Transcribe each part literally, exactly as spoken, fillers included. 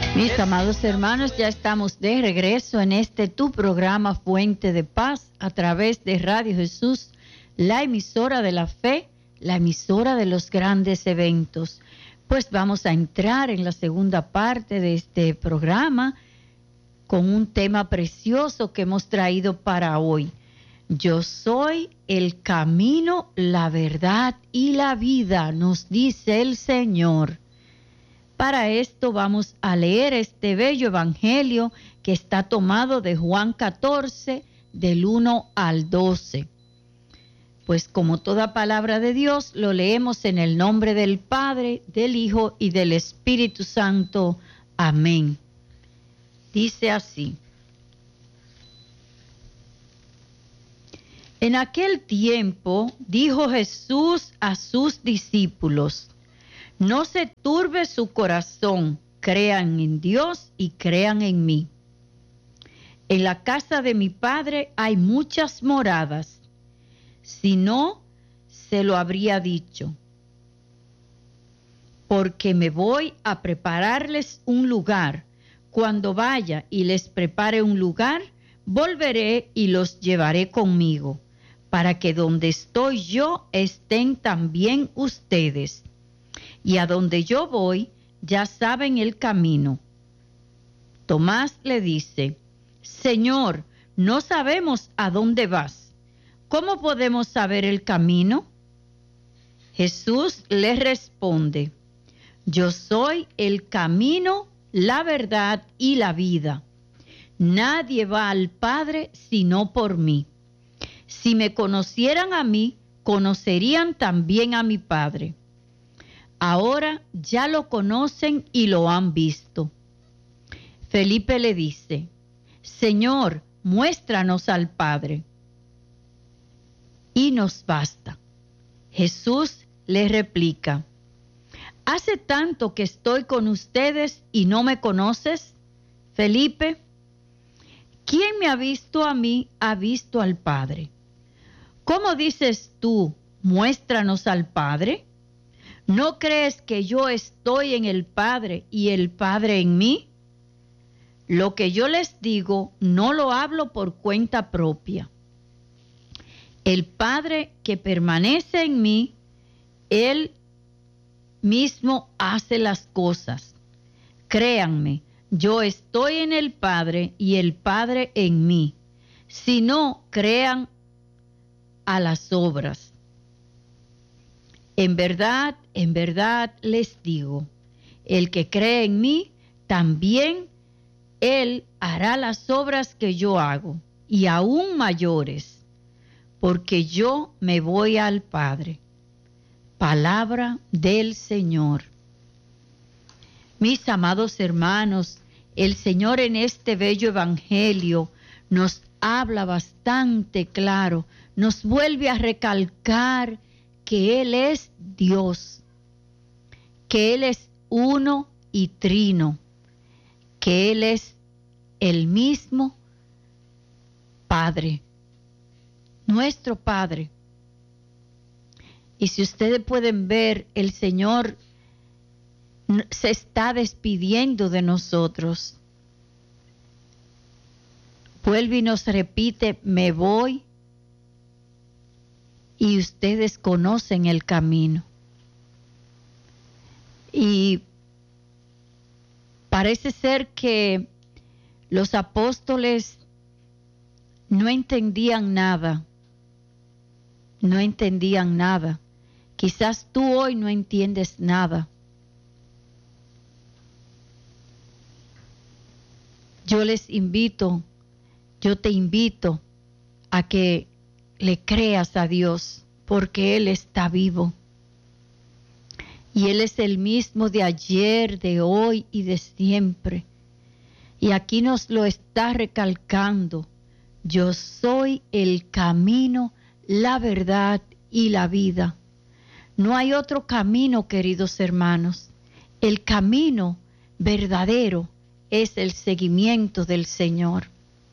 Mis amados hermanos, ya estamos de regreso en este tu programa Fuente de Paz a través de Radio Jesús, la emisora de la fe, la emisora de los grandes eventos. Pues vamos a entrar en la segunda parte de este programa con un tema precioso que hemos traído para hoy. Yo soy el camino, la verdad y la vida, nos dice el Señor. Para esto vamos a leer este bello evangelio que está tomado de Juan catorce, del uno al doce. Pues como toda palabra de Dios, lo leemos en el nombre del Padre, del Hijo y del Espíritu Santo. Amén. Dice así. En aquel tiempo dijo Jesús a sus discípulos: no se turbe su corazón, crean en Dios y crean en mí. En la casa de mi Padre hay muchas moradas, si no, se lo habría dicho. Porque me voy a prepararles un lugar. Cuando vaya y les prepare un lugar, volveré y los llevaré conmigo, para que donde estoy yo estén también ustedes. Y a donde yo voy, ya saben el camino. Tomás le dice: Señor, no sabemos a dónde vas. ¿Cómo podemos saber el camino? Jesús le responde: yo soy el camino, la verdad y la vida. Nadie va al Padre sino por mí. Si me conocieran a mí, conocerían también a mi Padre. Ahora ya lo conocen y lo han visto. Felipe le dice: Señor, muéstranos al Padre, y nos basta. Jesús le replica: ¿hace tanto que estoy con ustedes y no me conoces, Felipe? ¿Quién me ha visto a mí ha visto al Padre? ¿Cómo dices tú, muéstranos al Padre? ¿No crees que yo estoy en el Padre y el Padre en mí? Lo que yo les digo no lo hablo por cuenta propia. El Padre que permanece en mí, Él mismo hace las cosas. Créanme, yo estoy en el Padre y el Padre en mí. Si no, crean a las obras. En verdad, en verdad les digo, el que cree en mí, también él hará las obras que yo hago, y aún mayores, porque yo me voy al Padre. Palabra del Señor. Mis amados hermanos, el Señor en este bello evangelio nos habla bastante claro, nos vuelve a recalcar que Él es Dios, que Él es uno y trino, que Él es el mismo Padre, nuestro Padre. Y si ustedes pueden ver, el Señor se está despidiendo de nosotros. Vuelve y nos repite: me voy y ustedes conocen el camino. Y parece ser que los apóstoles no entendían nada, no entendían nada. Quizás tú hoy no entiendes nada. Yo les invito, yo te invito a que le creas a Dios, porque Él está vivo. Y Él es el mismo de ayer, de hoy y de siempre. Y aquí nos lo está recalcando: yo soy el camino, la verdad y la vida. No hay otro camino, queridos hermanos. El camino verdadero es el seguimiento del Señor.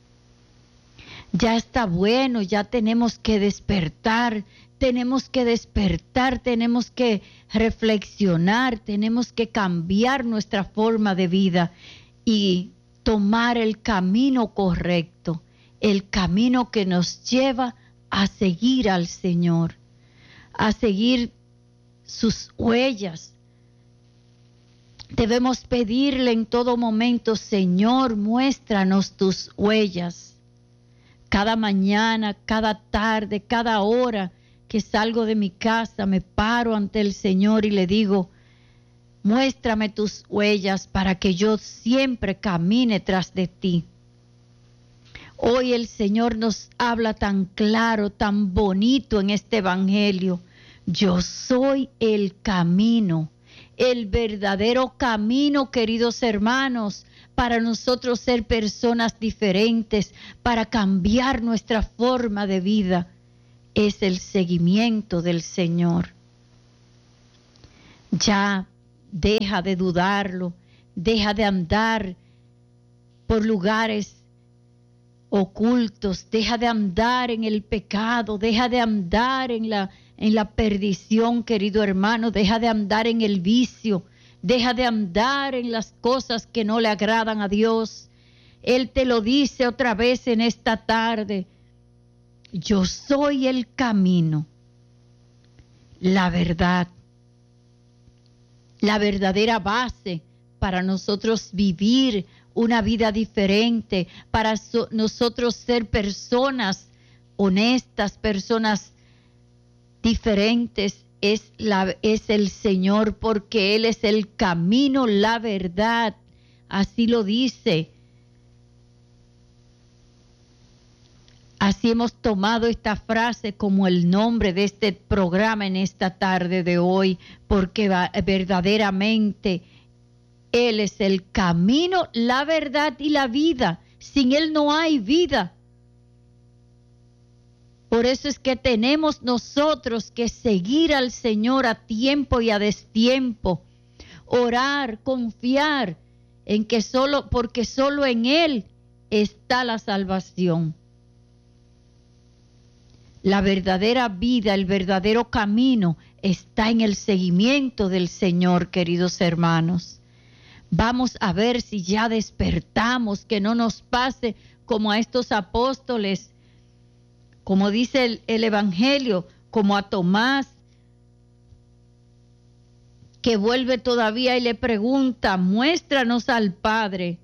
Ya está bueno, ya tenemos que despertar, tenemos que despertar, tenemos que reflexionar, tenemos que cambiar nuestra forma de vida y tomar el camino correcto, el camino que nos lleva a seguir al Señor, a seguir sus huellas. Debemos pedirle en todo momento: Señor, muéstranos tus huellas. Cada mañana, cada tarde, cada hora que salgo de mi casa, me paro ante el Señor y le digo: muéstrame tus huellas para que yo siempre camine tras de ti. Hoy el Señor nos habla tan claro, tan bonito en este evangelio. Yo soy el camino, el verdadero camino, queridos hermanos, para nosotros ser personas diferentes, para cambiar nuestra forma de vida. Es el seguimiento del Señor. Ya deja de dudarlo, deja de andar por lugares ocultos, deja de andar en el pecado, deja de andar en la, en la perdición, querido hermano, deja de andar en el vicio, deja de andar en las cosas que no le agradan a Dios. Él te lo dice otra vez en esta tarde: yo soy el camino, la verdad, la verdadera base para nosotros vivir una vida diferente, para so- nosotros ser personas honestas, personas diferentes, es, la, es el Señor, porque Él es el camino, la verdad. Así lo dice. Así hemos tomado esta frase como el nombre de este programa en esta tarde de hoy, porque va, verdaderamente Él es el camino, la verdad y la vida. Sin Él no hay vida. Por eso es que tenemos nosotros que seguir al Señor a tiempo y a destiempo. Orar, confiar en que solo, porque solo en Él está la salvación. La verdadera vida, el verdadero camino está en el seguimiento del Señor, queridos hermanos. Vamos a ver si ya despertamos, que no nos pase como a estos apóstoles, como dice el, el Evangelio, como a Tomás, que vuelve todavía y le pregunta: muéstranos al Padre.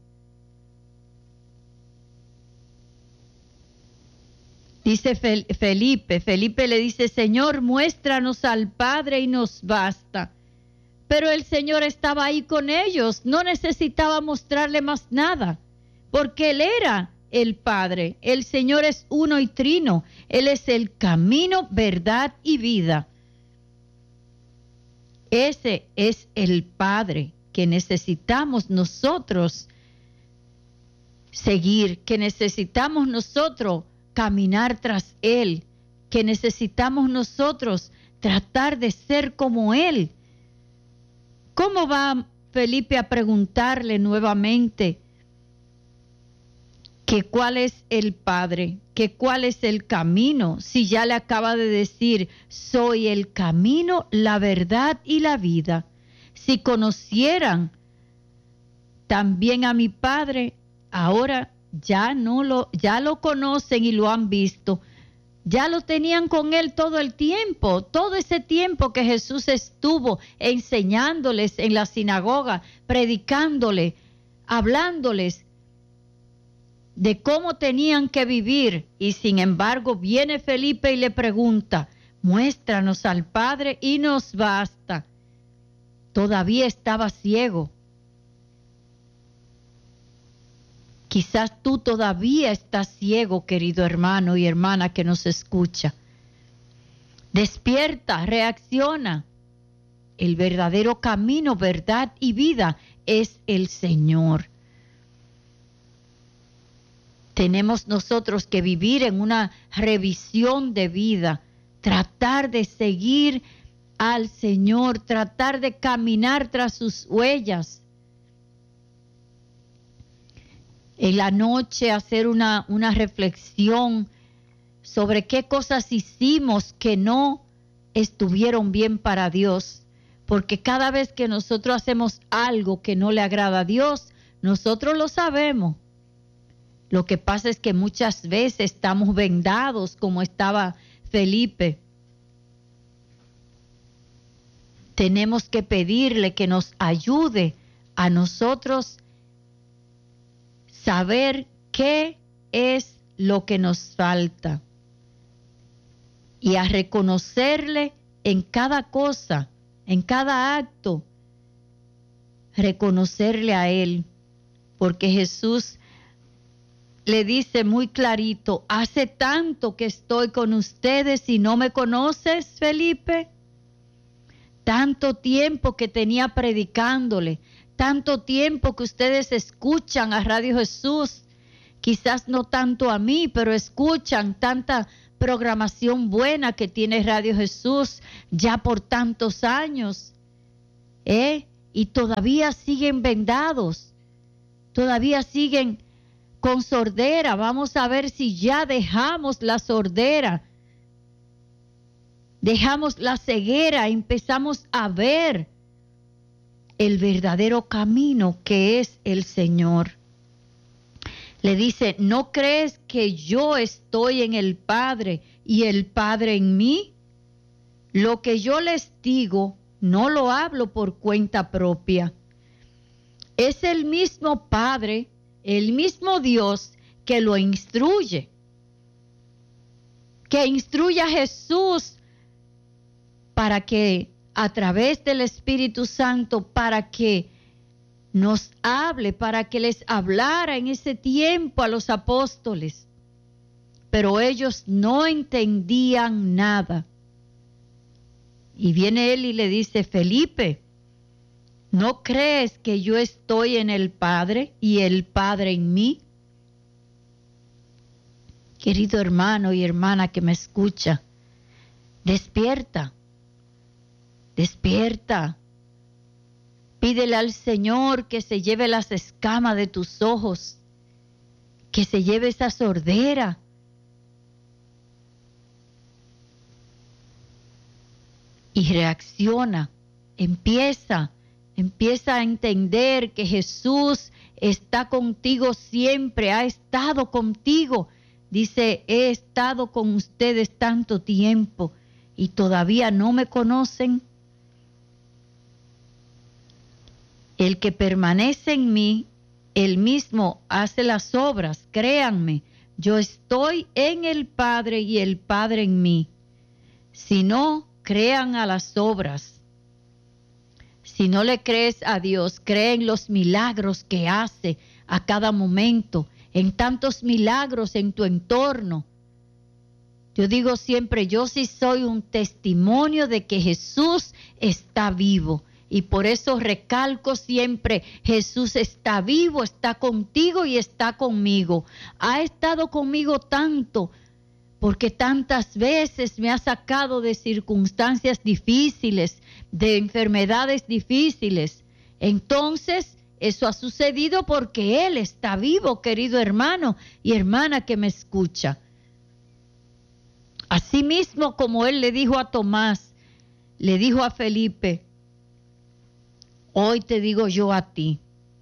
Dice Felipe, Felipe le dice: Señor, muéstranos al Padre y nos basta. Pero el Señor estaba ahí con ellos, no necesitaba mostrarle más nada, porque Él era el Padre. El Señor es uno y trino, Él es el camino, verdad y vida. Ese es el Padre que necesitamos nosotros seguir, que necesitamos nosotros caminar tras Él, que necesitamos nosotros tratar de ser como Él. ¿Cómo va Felipe a preguntarle nuevamente que cuál es el Padre, que cuál es el camino, si ya le acaba de decir: soy el camino, la verdad y la vida? Si conocieran también a mi Padre, ahora ya no lo, ya lo conocen y lo han visto. Ya lo tenían con Él todo el tiempo, todo ese tiempo que Jesús estuvo enseñándoles en la sinagoga, predicándole, hablándoles de cómo tenían que vivir. Y sin embargo viene Felipe y le pregunta: muéstranos al Padre y nos basta. Todavía estaba ciego. Quizás tú todavía estás ciego, querido hermano y hermana que nos escucha. Despierta, reacciona. El verdadero camino, verdad y vida es el Señor. Tenemos nosotros que vivir en una revisión de vida, tratar de seguir al Señor, tratar de caminar tras sus huellas. En la noche hacer una, una reflexión sobre qué cosas hicimos que no estuvieron bien para Dios. Porque cada vez que nosotros hacemos algo que no le agrada a Dios, nosotros lo sabemos. Lo que pasa es que muchas veces estamos vendados como estaba Felipe. Tenemos que pedirle que nos ayude a nosotros saber qué es lo que nos falta y a reconocerle en cada cosa, en cada acto, reconocerle a Él, porque Jesús le dice muy clarito: hace tanto que estoy con ustedes y no me conoces, Felipe. Tanto tiempo que tenía predicándole, tanto tiempo que ustedes escuchan a Radio Jesús, quizás no tanto a mí, pero escuchan tanta programación buena que tiene Radio Jesús ya por tantos años, ¿eh? Y todavía siguen vendados, todavía siguen con sordera. Vamos a ver si ya dejamos la sordera, dejamos la ceguera, empezamos a ver el verdadero camino que es el Señor. Le dice: ¿no crees que yo estoy en el Padre y el Padre en mí? Lo que yo les digo no lo hablo por cuenta propia. Es el mismo Padre, el mismo Dios que lo instruye, que instruye a Jesús para que a través del Espíritu Santo, para que nos hable, para que les hablara en ese tiempo a los apóstoles. Pero ellos no entendían nada. Y viene él y le dice: Felipe, ¿no crees que yo estoy en el Padre y el Padre en mí? Querido hermano y hermana que me escucha, despierta, despierta. Pídele al Señor que se lleve las escamas de tus ojos, que se lleve esa sordera. Y reacciona, empieza, empieza a entender que Jesús está contigo siempre, ha estado contigo. Dice: he estado con ustedes tanto tiempo y todavía no me conocen. El que permanece en mí, él mismo hace las obras. Créanme, yo estoy en el Padre y el Padre en mí. Si no, crean a las obras. Si no le crees a Dios, cree en los milagros que hace a cada momento, en tantos milagros en tu entorno. Yo digo siempre, yo sí soy un testimonio de que Jesús está vivo. Y por eso recalco siempre: Jesús está vivo, está contigo y está conmigo. Ha estado conmigo tanto, porque tantas veces me ha sacado de circunstancias difíciles, de enfermedades difíciles. Entonces, eso ha sucedido porque Él está vivo, querido hermano y hermana que me escucha. Asimismo, como Él le dijo a Tomás, le dijo a Felipe: hoy te digo yo a ti,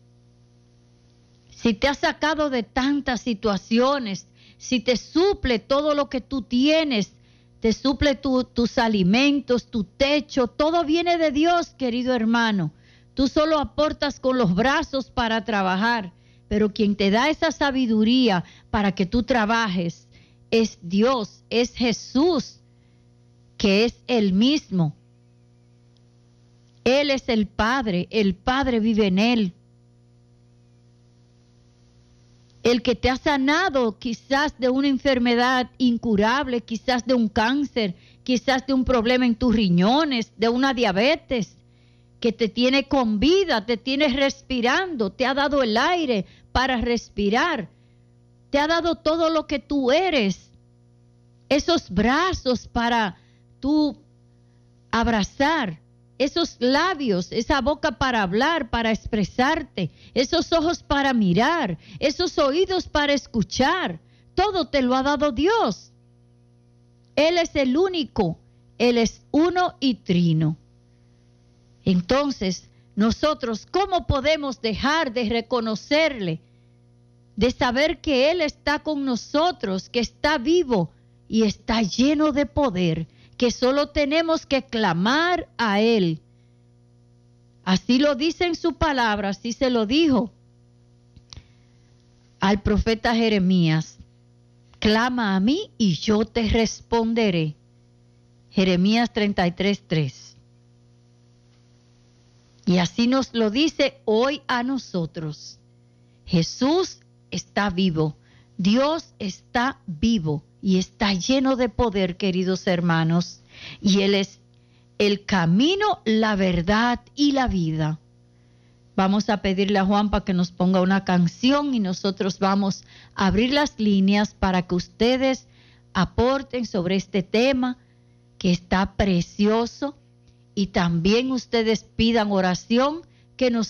si te has sacado de tantas situaciones, si te suple todo lo que tú tienes, te suple tu, tus alimentos, tu techo, todo viene de Dios, querido hermano. Tú solo aportas con los brazos para trabajar, pero quien te da esa sabiduría para que tú trabajes es Dios, es Jesús, que es el mismo. Él es el Padre, el Padre vive en Él. El que te ha sanado quizás de una enfermedad incurable, quizás de un cáncer, quizás de un problema en tus riñones, de una diabetes, que te tiene con vida, te tiene respirando, te ha dado el aire para respirar, te ha dado todo lo que tú eres, esos brazos para tú abrazar, esos labios, esa boca para hablar, para expresarte, esos ojos para mirar, esos oídos para escuchar. Todo te lo ha dado Dios. Él es el único, Él es uno y trino. Entonces, nosotros, ¿cómo podemos dejar de reconocerle? De saber que Él está con nosotros, que está vivo y está lleno de poder, que solo tenemos que clamar a Él. Así lo dice en su palabra, así se lo dijo al profeta Jeremías. Clama a mí y yo te responderé. Jeremías treinta y tres, tres. Y así nos lo dice hoy a nosotros. Jesús está vivo. Dios está vivo y está lleno de poder, queridos hermanos. Y Él es el camino, la verdad y la vida. Vamos a pedirle a Juan para que nos ponga una canción y nosotros vamos a abrir las líneas para que ustedes aporten sobre este tema que está precioso y también ustedes pidan oración que nos